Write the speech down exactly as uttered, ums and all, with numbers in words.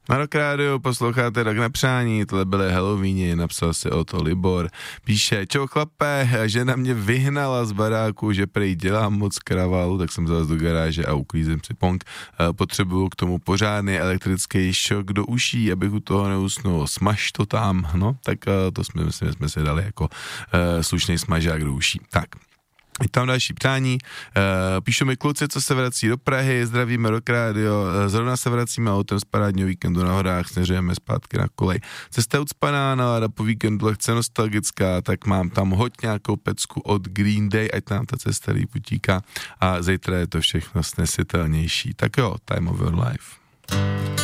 Na Rock Radio posloucháte Rock na přání, tohle byly Halloweeni, napsal si o to Libor. Píše, čau chlape, žena mě vyhnala z baráku, že prej dělám moc kravalu, tak jsem zalez do garáže a uklízím si pong. Potřebuju k tomu pořádný elektrický šok do uší, abych u toho neusnul. Smaž to tam, no, tak to jsme, myslím, jsme si dali jako uh, slušný smažák do uší. Tak. Je tam další přání, uh, píšou mi kluci, co se vrací do Prahy, zdravíme Rock Radio, zrovna se vracíme autem z parádního víkendu na horách, směřujeme zpátky na kolej. Cesta je ucpaná, nálada po víkendu lehce nostalgická, tak mám tam hoď nějakou pecku od Green Day, ať nám ta cesta líp utíká a zítra je to všechno snesitelnější. Tak jo, Time of Your Life.